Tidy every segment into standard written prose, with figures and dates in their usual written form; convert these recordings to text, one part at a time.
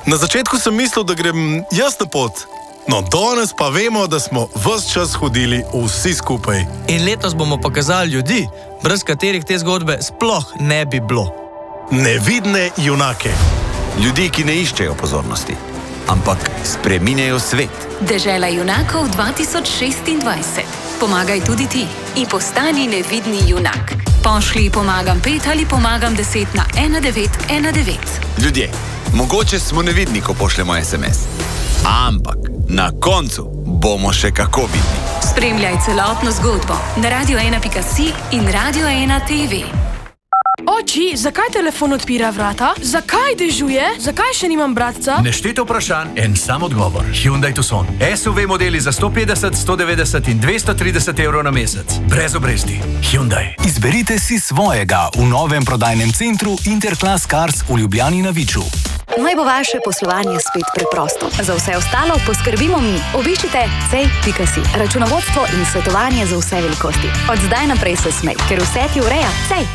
Na začetku sem mislil, da grem jaz na pot. No, danes pa vemo, da smo ves čas hodili vsi skupaj. In letos bomo pokazali ljudi, brez katerih te zgodbe sploh ne bi bilo. Nevidne junake. Ljudi, ki ne iščejo pozornosti, ampak spreminjajo svet. Dežela junakov 2026. Pomagaj tudi ti in postani nevidni junak. Pošlji pomagam 5 ali pomagam 10 na 1919. Ljudje, mogoče smo nevidni, ko pošljemo SMS. Ampak na koncu bomo še kako vidni. Spremljaj celotno zgodbo na radio1.si in Radio1 TV. Oči, zakaj telefon odpira vrata? Zakaj dežuje? Zakaj še nimam bratca? Nešteto vprašanj, en sam odgovor. Hyundai Tucson. SUV modeli za 150, 190 in 230 evrov na mesec. Brez obresti. Hyundai. Izberite si svojega v novem prodajnem centru Interclass Cars v Ljubljani na Viču. Naj bo vaše poslovanje spet preprosto. Za vse ostalo poskrbimo mi. Obiščite cej.si. Računovodstvo in svetovanje za vse velikosti. Od zdaj naprej se smej, ker vse ti ureja Cej.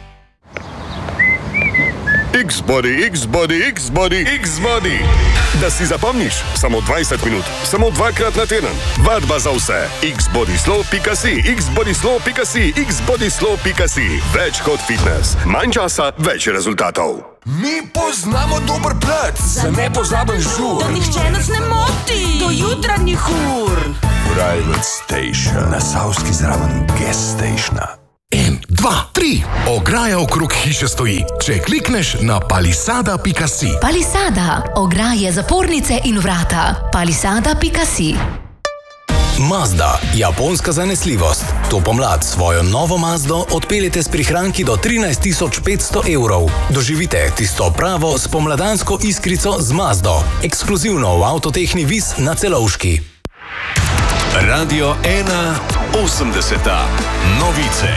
X-Body, X-Body, X-Body, X-Body. Da si zapomniš, samo 20 minut, samo 2-krat na teden. Vadba za vse. Xbodyslow.si, Xbodyslow.si, Xbodyslow.si. Več kot fitness. Manj časa, več rezultatov. Mi poznamo dober plac za nepozaben žur. Da nihče nas ne moti do jutranjih ur. Private Station. Na Savski zraven Guest Stationa. 1, 2, 3. Ograja okrog hiše stoji. Če klikneš na palisada.si. Palisada. Ograje, zapornice in vrata. Palisada.si. Mazda. Japonska zanesljivost. To pomlad svojo novo Mazdo odpeljete s prihranki do 13.500 evrov. Doživite tisto pravo spomladansko iskrico z Mazdo. Ekskluzivno v Avtotehni Vis na Celovški. Radio 1 80. Novice.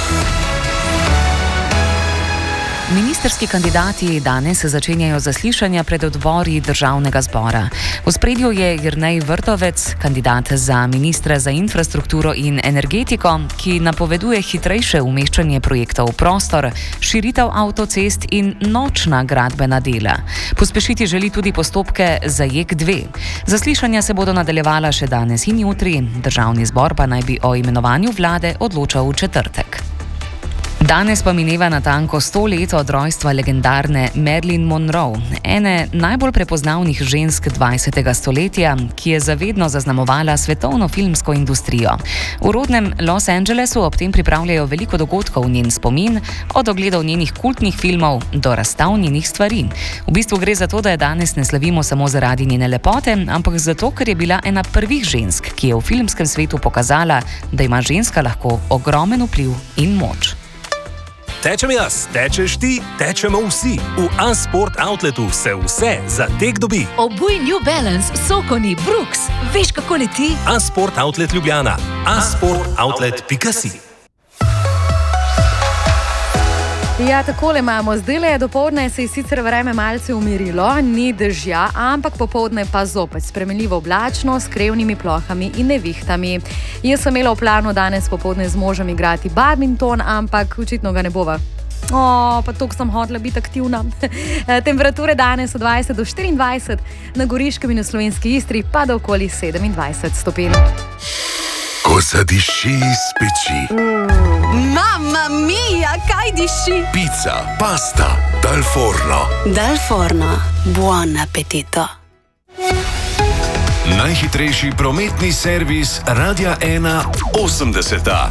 Ministerski kandidati danes začenjajo zaslišanja pred odbori Državnega zbora. V ospredju je Jernej Vrtovec, kandidat za ministra za infrastrukturo in energetiko, ki napoveduje hitrejše umeščanje projektov v prostor, širitev avtocest in nočna gradbena dela. Pospešiti želi tudi postopke za JEK2. Zaslišanja se bodo nadaljevala še danes in jutri. Državni zbor pa naj bi o imenovanju vlade odločal v četrtek. Danes pa mineva natanko 100 let od rojstva legendarne Marilyn Monroe, ene najbolj prepoznavnih žensk 20. stoletja, ki je zavedno zaznamovala svetovno filmsko industrijo. V rodnem Los Angelesu ob tem pripravljajo veliko dogodkov v njen spomin, od ogledov njenih kultnih filmov do razstav njenih stvari. V bistvu gre za to, da je danes ne slavimo samo zaradi njene lepote, ampak zato, ker je bila ena prvih žensk, ki je v filmskem svetu pokazala, da ima ženska lahko ogromen vpliv in moč. Tečem jaz, tečeš ti, tečemo vsi. V A-Sport Outletu se vse za tek dobi. Obuj New Balance, Sokoni, Brooks. Veš, kako leti? A-Sport Outlet Ljubljana. A-sportoutlet.si. Ja, takole imamo. Zdajle dopoldne se je sicer vreme malce umirilo, ni dežja, ampak popoldne pa zopet spremenljivo oblačno s krevnimi plohami in nevihtami. Jaz sem imela v planu danes popoldne z možem igrati badminton, ampak očitno ga ne bova. Pa toliko sem hotela biti aktivna. Temperature danes od 20 do 24, na Goriškem in v Slovenski Istri pa do okoli 27 stopinj. Ko zadiši iz peči. Mamma mia, kaj diši? Pizza, pasta, dal forno. Dal forno, buon appetito. Najhitrejši prometni servis Radia 1 80.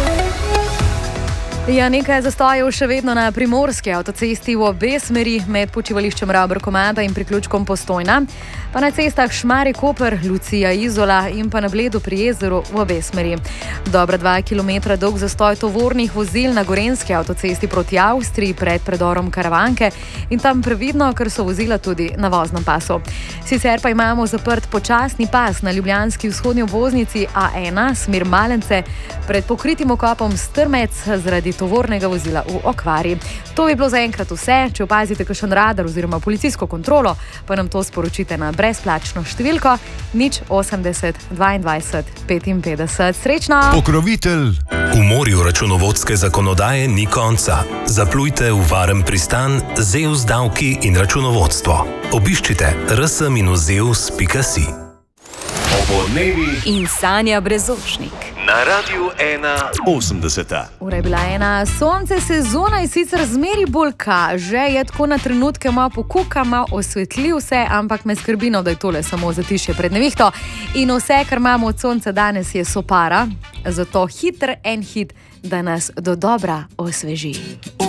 Ja, nekaj zastojev še vedno na primorski avtocesti v obe smeri med počivališčem Rabr-Komada in priključkom Postojna, pa na cestah Šmarje-Koper, Lucija-Izola in pa na Bledu pri jezeru v obe smeri. Dobra 2 kilometra dolg zastoj tovornih vozil na gorenski avtocesti proti Avstriji pred predorom Karavanke in tam previdno, ker so vozila tudi na voznem pasu. Sicer pa imamo zaprt počasni pas na ljubljanski vzhodni obvoznici A1 smer Malence pred pokritim okopom Strmec, zaradi tovornega vozila v okvari. To bi bilo zaenkrat vse. Če opazite kakšen radar oziroma policijsko kontrolo, pa nam to sporočite na brezplačno številko 080 22 55. Srečno! Pokrovitelj. V morju računovodske zakonodaje ni konca. Zaplujte v varen pristan ZEUS davki in računovodstvo. Obiščite rs-zeus.si. Opoldnevi in Sanja Brezošnik. Na Radiu 1.80. Ura je bila 1, sonce se zunaj sicer zmeri bolj kaže, je tako na trenutke malo pokuka, malo osvetli vse, ampak me skrbi, da je tole samo zatišje pred nevihto. In vse, kar imamo od sonca danes, je sopara, zato hiter en hit, da nas do dobra osveži.